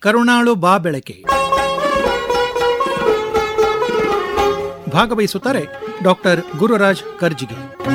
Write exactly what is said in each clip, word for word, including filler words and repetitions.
ಕರುಣಾಳು ಬಾ ಬೆಳಕೆ. ಭಾಗವಹಿಸುತ್ತಾರೆ ಡಾಕ್ಟರ್ ಗುರುರಾಜ್ ಕರ್ಜಿಗಿ.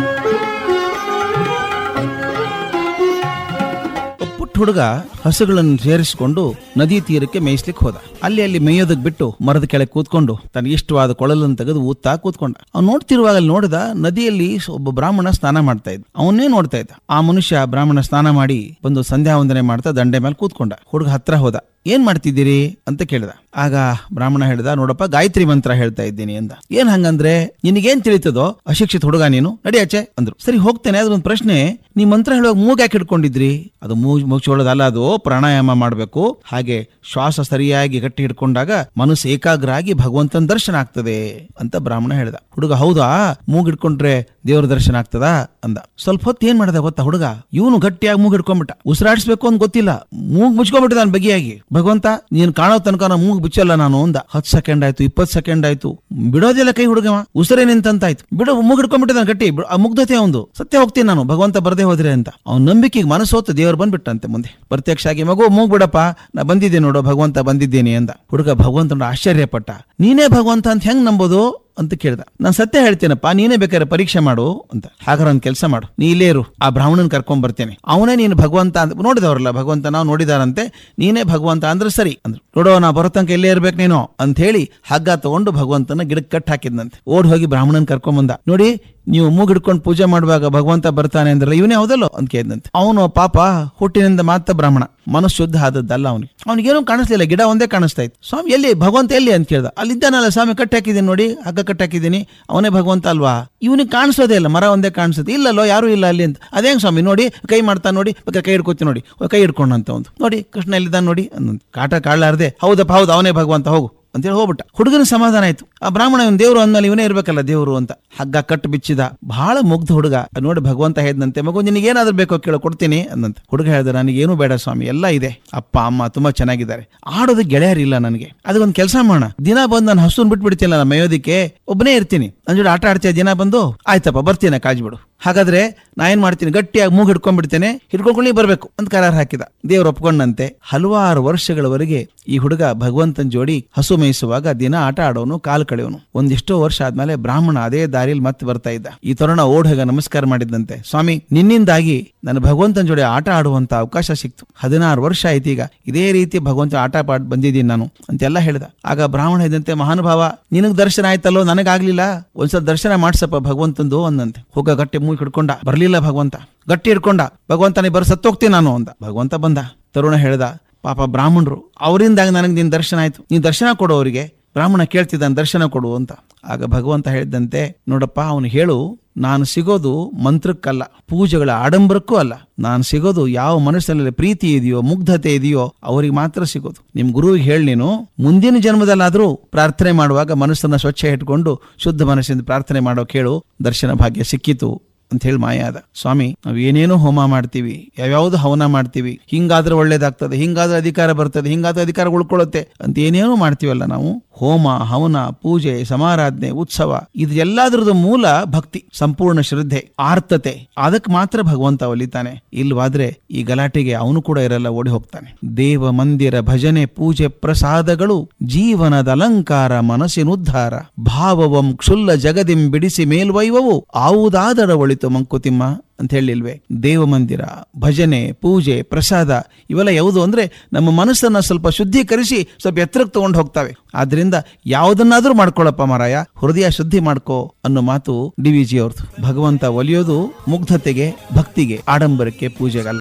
ಹುಡುಗ ಹಸುಗಳನ್ನು ಸೇರಿಸಿಕೊಂಡು ನದಿ ತೀರಕ್ಕೆ ಮೇಯಿಸ್ಲಿಕ್ಕೆ ಹೋದ. ಅಲ್ಲಿ ಅಲ್ಲಿ ಮೇಯೋದಕ್ ಬಿಟ್ಟು ಮರದ ಕೆಳಗೆ ಕೂತ್ಕೊಂಡು ತನಗೆ ಇಷ್ಟವಾದ ಕೊಳಲನ್ನು ತೆಗೆದು ಊದ್ತಾ ಕೂತ್ಕೊಂಡ. ಅವ್ನು ನೋಡ್ತಿರುವಾಗ ಅಲ್ಲಿ ನೋಡಿದ ನದಿಯಲ್ಲಿ ಒಬ್ಬ ಬ್ರಾಹ್ಮಣ ಸ್ನಾನ ಮಾಡ್ತಾ ಇದ್ದ. ಅವನ್ನೇ ನೋಡ್ತಾ ಇದ್ದ. ಆ ಮನುಷ್ಯ ಬ್ರಾಹ್ಮಣ ಸ್ನಾನ ಮಾಡಿ ಬಂದು ಸಂಧ್ಯಾ ವಂದನೆ ಮಾಡ್ತಾ ದಂಡೆ ಮೇಲೆ ಕೂತ್ಕೊಂಡ. ಹುಡುಗ ಹತ್ರ ಹೋದ. ಏನ್ ಮಾಡ್ತಿದ್ದೀರಿ ಅಂತ ಕೇಳಿದ. ಆಗ ಬ್ರಾಹ್ಮಣ ಹೇಳಿದ, ನೋಡಪ್ಪ ಗಾಯತ್ರಿ ಮಂತ್ರ ಹೇಳ್ತಾ ಇದ್ದೀನಿ ಅಂದ. ಏನ್ ಹಂಗಂದ್ರೆ ನಿನಗೇನ್ ತಿಳಿತದೋ ಅಶಿಕ್ಷಿತ ಹುಡುಗ ನೀನು, ನಡಿ ಆಚೆ ಅಂದ್ರು. ಸರಿ ಹೋಗ್ತೇನೆ. ಅದೊಂದು ಪ್ರಶ್ನೆ, ನೀ ಮಂತ್ರ ಹೇಳುವಾಗ ಮೂಗ್ ಯಾಕೆ ಹಿಡ್ಕೊಂಡಿದ್ರಿ? ಅದು ಮೂಗ್ ಮುಚ್ಚಿಕೊಳ್ಳೋದಲ್ಲ, ಅದು ಪ್ರಾಣಾಯಾಮ ಮಾಡ್ಬೇಕು. ಹಾಗೆ ಶ್ವಾಸ ಸರಿಯಾಗಿ ಗಟ್ಟಿ ಹಿಡ್ಕೊಂಡಾಗ ಮನಸ್ಸು ಏಕಾಗ್ರ ಆಗಿ ಭಗವಂತನ ದರ್ಶನ ಆಗ್ತದೆ ಅಂತ ಬ್ರಾಹ್ಮಣ ಹೇಳ್ದ. ಹುಡುಗ ಹೌದಾ, ಮೂಗ್ ಹಿಡ್ಕೊಂಡ್ರೆ ದೇವ್ರ ದರ್ಶನ ಆಗ್ತದ ಅಂದ. ಸ್ವಲ್ಪ ಹೊತ್ತು ಏನ್ ಮಾಡ್ದ ಗೊತ್ತಾ ಹುಡುಗ? ಇವನು ಗಟ್ಟಿಯಾಗಿ ಮೂಗ್ ಹಿಡ್ಕೊಂಡ್ಬಿಟ್ಟ. ಉಸಿರಾಡಿಸ್ಬೇಕು ಅಂತ ಗೊತ್ತಿಲ್ಲ, ಮೂಗ್ ಮುಚ್ಕೊಂಡ್ಬಿಟ್ಟಿದ ನಾನು ಬಗೆಯಾಗಿ. ಭಗವಂತ ನೀನ್ ಕಾಣೋ ತನಕ ನಾ ಮೂಗ್ ಬಿಚ್ಚಲ್ಲ ನಾನು ಅಂದ. ಹತ್ತು ಸೆಕೆಂಡ್ ಆಯ್ತು, ಇಪ್ಪತ್ತು ಸೆಕೆಂಡ್ ಆಯ್ತು, ಬಿಡೋದಿಲ್ಲ ಕೈ ಹುಡುಗವ. ಉಸಿರೇ ನಿಂತಂತಾಯ್ತು. ಬಿಡು, ಮೂಗ್ ಹಿಡ್ಕೊಂಡ್ಬಿಟ್ಟಿದ ಗಟ್ಟಿ. ಆ ಮುಗ್ಧತೆ ಒಂದು ಸತ್ಯ ಹೋಗ್ತೀನಿ ನಾನು, ಭಗವಂತ ಬರದೇ ಹೋದ್ರೆ ಅಂತ. ಅವ್ನ ನಂಬಿಕೆಗೆ ಮನಸ್ಸೋತು ದೇವ್ರು ಬಂದ್ಬಿಟ್ಟಂತೆ ಮುಂದೆ ಪ್ರತ್ಯಕ್ಷ ಆಗಿ. ಮಗು ಮೂಗ್ ಬಿಡಪ್ಪ, ನಾ ಬಂದಿದ್ದೆ ನೋಡು, ಭಗವಂತ ಬಂದಿದ್ದೇನೆ ಅಂದ. ಹುಡುಗ ಭಗವಂತ ಆಶ್ಚರ್ಯಪಟ್ಟ. ನೀನೇ ಭಗವಂತ ಅಂತ ಹೆಂಗ್ ನಂಬೋದು ಅಂತ ಕೇಳ್ದ. ನಾನ್ ಸತ್ಯ ಹೇಳ್ತೇನಪ್ಪ, ನೀನೇ ಬೇಕಾದ್ರೆ ಪರೀಕ್ಷೆ ಮಾಡು ಅಂತ. ಹಾಗಾದ್ರೆ ಒಂದ್ ಕೆಲಸ ಮಾಡು, ನೀ ಇಲ್ಲೇ ಇರು, ಆ ಬ್ರಾಹ್ಮಣನ್ ಕರ್ಕೊಂಡ್ ಬರ್ತೇನೆ, ಅವನೇ ನೀನು ಭಗವಂತ ಅಂತ. ನೋಡಿದವ್ರಲ್ಲ ಭಗವಂತ, ನಾವು ನೋಡಿದಾರಂತೆ, ನೀನೇ ಭಗವಂತ ಅಂದ್ರೆ ಸರಿ ಅಂದ್ರು. ನೋಡೋ, ನಾ ಬರೋ ತನಕ ಇಲ್ಲೇ ಇರ್ಬೇಕು ನೀನು ಅಂತ ಹೇಳಿ ಹಗ್ಗ ತಗೊಂಡು ಭಗವಂತನ ಗಿಡಕ್ಕೆ ಕಟ್ ಹಾಕಿದ್ನಂತೆ. ಓಡ್ ಹೋಗಿ ಬ್ರಾಹ್ಮಣನ್ ಕರ್ಕೊಂಡ್ ಬಂದ. ನೋಡಿ, ನೀವು ಮೂಗ್ ಹಿಡ್ಕೊಂಡು ಪೂಜೆ ಮಾಡುವಾಗ ಭಗವಂತ ಬರ್ತಾನೆ ಅಂದ್ರಲ್ಲ, ಇವನೇ ಹೌದಲ್ಲೋ ಅಂತ ಕೇಳಿದಂತೆ. ಅವನು ಪಾಪ ಹುಟ್ಟಿನಿಂದ ಮಾತ್ರ ಬ್ರಾಹ್ಮಣ, ಮನಸ್ಸು ಶುದ್ಧ ಆದದ್ದಲ್ಲ ಅವನಿಗೆ. ಅವನಿಗೇನು ಕಾಣಿಸ್ಲಿಲ್ಲ, ಗಿಡ ಒಂದೇ ಕಾಣಿಸ್ತಾ ಇತ್ತು. ಸ್ವಾಮಿ ಎಲ್ಲಿ ಭಗವಂತ ಎಲ್ಲಿ ಅಂತ ಕೇಳ್ದ. ಅಲ್ಲಿದ್ದಾನಲ್ಲ ಸ್ವಾಮಿ, ಕಟ್ಟಿ ಹಾಕಿದ್ದೀನಿ ನೋಡಿ, ಹಗ್ಗ ಕಟ್ಟಿ ಹಾಕಿದ್ದೀನಿ, ಅವನೇ ಭಗವಂತ ಅಲ್ವಾ? ಇವನಿಗೆ ಕಾಣಿಸೋದೇ ಇಲ್ಲ, ಮರ ಒಂದೇ ಕಾಣಿಸುತ್ತೆ. ಇಲ್ಲಲ್ಲೋ, ಯಾರು ಇಲ್ಲ ಅಲ್ಲಿ ಅಂತ. ಅದೇಂಗ್ ಸ್ವಾಮಿ, ನೋಡಿ ಕೈ ಮಾಡ್ತಾ ನೋಡಿ, ಕೈ ಹಿಡ್ಕೊತಿ ನೋಡಿ, ಕೈ ಹಿಡ್ಕೊಂಡಂತ ಒಂದು ನೋಡಿ, ಕೃಷ್ಣ ಎಲ್ಲಿದ್ದಾನೆ ನೋಡಿ ಅನ್ನಂತ. ಕಾಟ ಕಾಳಲಾರ್ದೆ, ಹೌದಪ್ಪ ಹೌದು ಅವನೇ ಭಗವಂತ, ಹೋಗು ಅಂತೇಳಿ ಹೋಗ್ಬಿಟ್ಟ. ಹುಡುಗನ ಸಮಾಧಾನ ಆಯ್ತು. ಆ ಬ್ರಾಹ್ಮಣ ಇವನ್ ದೇವ್ರು ಅಂದ್ಮೇಲೆ ಇವನೇ ಇರ್ಬೇಕಲ್ಲ ದೇವ್ರು ಅಂತ ಹಗ್ಗ ಕಟ್ಟು ಬಿಚ್ಚಿದ. ಬಹಳ ಮುಗ್ಧ ಹುಡುಗ. ನೋಡಿ ಭಗವಂತ ಹೇಳಿದಂತೆ, ಮಗು ನಿನಗೇನಾದ್ರೂ ಬೇಕೋ ಕೇಳೋ, ಕೊಡ್ತೀನಿ ಅಂದಂತೆ. ಹುಡುಗ ಹೇಳಿದ, ನನಗೇನು ಬೇಡ ಸ್ವಾಮಿ, ಎಲ್ಲ ಇದೆ, ಅಪ್ಪ ಅಮ್ಮ ತುಂಬಾ ಚೆನ್ನಾಗಿದ್ದಾರೆ, ಆಡೋದಕ್ಕೆ ಗೆಳೆಯರಿಲ್ಲ ನನಗೆ. ಅದಕ್ಕೊಂದು ಕೆಲಸ ಮಾಡೋಣ, ದಿನ ಬಂದು ನಾನು ಹಸುನ್ ಬಿಟ್ಬಿಡ್ತೀನಿ, ನಾನು ಮೇಯೋದಿಕ್ಕೆ ಒಬ್ಬನೇ ಇರ್ತೀನಿ, ನನ್ನ ಜೋಡಿ ಆಟ ಆಡ್ತೀಯ ದಿನ ಬಂದು. ಆಯ್ತಪ್ಪ ಬರ್ತೀನಿ, ಕಾಜ್ ಬಿಡು. ಹಾಗಾದ್ರೆ ನಾ ಏನ್ ಮಾಡ್ತೀನಿ, ಗಟ್ಟಿಯಾಗಿ ಮೂಗ್ ಹಿಡ್ಕೊಂಡ್ಬಿಡ್ತೇನೆ, ಹಿಡ್ಕೊಂಡ್ಕೊಳ್ಳಿ ಬರ್ಬೇಕು ಅಂತ ಕರಾರ್ ಹಾಕಿದ. ದೇವ್ರು ಒಪ್ಕೊಂಡಂತೆ ಹಲವಾರು ವರ್ಷಗಳವರೆಗೆ ಈ ಹುಡುಗ ಭಗವಂತನ ಜೋಡಿ ಹಸು ಮೇಯಿಸುವಾಗ ದಿನ ಆಟ ಆಡೋನು, ಕಾಲು ಕಳೆಯೋನು. ಒಂದಿಷ್ಟೋ ವರ್ಷ ಆದ್ಮೇಲೆ ಬ್ರಾಹ್ಮಣ ಅದೇ ದಾರಿಯಲ್ಲಿ ಮತ್ತೆ ಬರ್ತಾ ಇದ್ದ. ಈ ತರುಣ ಓಡ್ ಹೋಗ ನಮಸ್ಕಾರ ಮಾಡಿದಂತೆ, ಸ್ವಾಮಿ ನಿನ್ನಿಂದಾಗಿ ನನ್ನ ಭಗವಂತನ ಜೋಡಿ ಆಟ ಆಡುವಂತ ಅವಕಾಶ ಸಿಕ್ತು. ಹದಿನಾರು ವರ್ಷ ಆಯ್ತು ಈಗ ಇದೇ ರೀತಿ ಭಗವಂತ ಆಟ ಪಾಡ್ ಬಂದಿದ್ದೀನಿ ನಾನು ಅಂತೆಲ್ಲ ಹೇಳಿದ. ಆಗ ಬ್ರಾಹ್ಮಣ ಇದ್ದಂತೆ, ಮಹಾನುಭಾವ ನಿನಗ್ ದರ್ಶನ ಆಯ್ತಲ್ಲೋ, ನನಗಾಗ್ಲಿಲ್ಲ, ಒಂದ್ಸಲ ದರ್ಶನ ಮಾಡ್ಸಪ್ಪ ಭಗವಂತಂದು ಅಂದಂತೆ. ಹೋಗ ಗಟ್ಟಿ ಮೂಗಿ ಹಿಡ್ಕೊಂಡ. ಬರ್ಲಿಲ್ಲ ಭಗವಂತ. ಗಟ್ಟಿ ಹಿಡ್ಕೊಂಡ. ಭಗವಂತ ನೀ ಬರ ಸತ್ತೋಗ್ತೀನಿ ನಾನು ಅಂದ. ಭಗವಂತ ಬಂದ. ತರುಣ ಹೇಳ್ದ, ಪಾಪ ಬ್ರಾಹ್ಮಣರು, ಅವರಿಂದಾಗ ನನಗೆ ನಿನ್ ದರ್ಶನ ಆಯ್ತು, ನೀನ್ ದರ್ಶನ ಕೊಡು ಅವರಿಗೆ. ಬ್ರಾಹ್ಮಣ ಕೇಳ್ತಿದ್ದಾನೆ, ದರ್ಶನ ಕೊಡು ಅಂತ. ಆಗ ಭಗವಂತ ಹೇಳಿದಂತೆ, ನೋಡಪ್ಪ ಅವನು ಹೇಳು, ನಾನು ಸಿಗೋದು ಮಂತ್ರಕ್ಕಲ್ಲ, ಪೂಜೆಗಳ ಆಡಂಬರಕ್ಕೂ ಅಲ್ಲ, ನಾನು ಸಿಗೋದು ಯಾವ ಮನಸ್ಸಿನಲ್ಲಿ ಪ್ರೀತಿ ಇದೆಯೋ, ಮುಗ್ಧತೆ ಇದೆಯೋ ಅವರಿಗೆ ಮಾತ್ರ ಸಿಗೋದು. ನಿಮ್ ಗುರುವಿಗೆ ಹೇಳಿ, ನೀನು ಮುಂದಿನ ಜನ್ಮದಲ್ಲಾದ್ರೂ ಪ್ರಾರ್ಥನೆ ಮಾಡುವಾಗ ಮನಸ್ಸನ್ನ ಸ್ವಚ್ಛ ಇಟ್ಕೊಂಡು ಶುದ್ಧ ಮನಸ್ಸಿಂದ ಪ್ರಾರ್ಥನೆ ಮಾಡೋ ಕೇಳು, ದರ್ಶನ ಭಾಗ್ಯ ಸಿಕ್ಕಿತು ಅಂತ ಹೇಳಿ ಮಾಯಾದ. ಸ್ವಾಮಿ, ನಾವ್ ಏನೇನೋ ಹೋಮ ಮಾಡ್ತೀವಿ, ಯಾವ್ಯಾವ್ದು ಹವನ ಮಾಡ್ತೀವಿ, ಹಿಂಗಾದ್ರೆ ಒಳ್ಳೇದಾಗ್ತದೆ, ಹಿಂಗಾದ್ರೆ ಅಧಿಕಾರ ಬರ್ತದೆ, ಹಿಂಗಾದ್ರೆ ಅಧಿಕಾರ ಉಳ್ಕೊಳ್ಳುತ್ತೆ ಅಂತ ಏನೇನೋ ಮಾಡ್ತೀವಲ್ಲ ನಾವು. ಹೋಮ, ಹವನ, ಪೂಜೆ, ಸಮಾರಾಧನೆ, ಉತ್ಸವ, ಇದು ಎಲ್ಲಾದ್ರದ್ದು ಮೂಲ ಭಕ್ತಿ, ಸಂಪೂರ್ಣ ಶ್ರದ್ಧೆ, ಆರ್ತತೆ. ಅದಕ್ಕೆ ಮಾತ್ರ ಭಗವಂತ ಒಲಿತಾನೆ. ಇಲ್ವಾದ್ರೆ ಈ ಗಲಾಟೆಗೆ ಅವನು ಕೂಡ ಇರಲ್ಲ, ಓಡಿ ಹೋಗ್ತಾನೆ. ದೇವ ಮಂದಿರ ಭಜನೆ, ಪೂಜೆ, ಪ್ರಸಾದಗಳು ಜೀವನದ ಅಲಂಕಾರ, ಮನಸ್ಸಿನುದ್ಧಾರ. ಭಾವವಂ ಕ್ಷುಲ್ಲ ಜಗದಿಂ ಬಿಡಿಸಿ ಮೇಲ್ವೈವವು ಆವುದಾದರ ಒಳಿತು ಮಂಕುತಿಮ್ಮ ಅಂತ ಹೇಳಿಲ್ವೇ. ದೇವ ಮಂದಿರ, ಭಜನೆ, ಪೂಜೆ, ಪ್ರಸಾದ ಇವೆಲ್ಲ ಯಾವುದು ಅಂದ್ರೆ ನಮ್ಮ ಮನಸ್ಸನ್ನ ಸ್ವಲ್ಪ ಶುದ್ಧೀಕರಿಸಿ ಸ್ವಲ್ಪ ಎತ್ತರಕ್ಕೆ ತಗೊಂಡು ಹೋಗ್ತಾವೆ. ಆದ್ರಿಂದ ಯಾವುದನ್ನಾದ್ರೂ ಮಾಡ್ಕೊಳ್ಳಪ್ಪ ಮಾರಾಯ, ಹೃದಯ ಶುದ್ಧಿ ಮಾಡ್ಕೋ ಅನ್ನೋ ಮಾತು ಡಿ ವಿ ಜಿ ಅವ್ರದ್ದು. ಭಗವಂತ ಒಲಿಯೋದು ಮುಗ್ಧತೆಗೆ, ಭಕ್ತಿಗೆ, ಆಡಂಬರಕ್ಕೆ, ಪೂಜೆಗಲ್ಲ.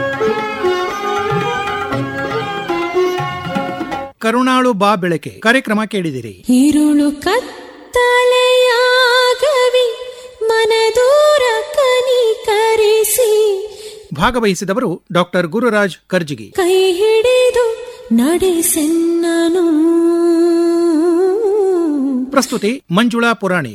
ಕರುಣಾಳು ಬಾ ಬೆಳಕೆ ಕಾರ್ಯಕ್ರಮ ಕೇಳಿದಿರಿ. ഇരുಳು ಕತ್ತಲೆಯಾಗವಿ ಮನದೂರ ಕನಿಕರಿಸಿ. ಭಾಗವಹಿಸಿದವರು ಡಾಕ್ಟರ್ ಗುರುರಾಜ್ ಕರ್ಜಿಗಿ. ಕೈ ಹಿಡಿದು ನಡೆಸೆನ್ನನು. ಪ್ರಸ್ತುತಿ ಮಂಜುಳಾ ಪುರಾಣಿ.